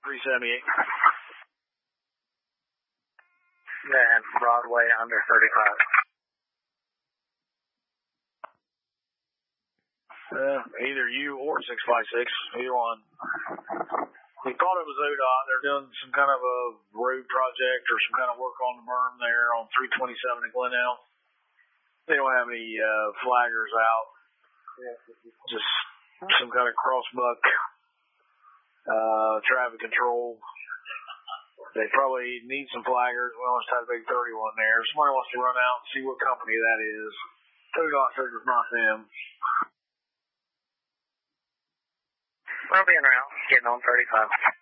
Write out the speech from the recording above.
378. And Broadway under 35. Either you or 656, either one. We thought it was ODOT. They're doing some kind of a road project or some kind of work on the berm there on 327 at Glenelg. They don't have any flaggers out. Just some kind of crossbuck traffic control. They probably need some flaggers. We almost had a big 31 there. Somebody wants to run out and see what company that is. ODOT says it's not them. We'll be en route, getting on 35.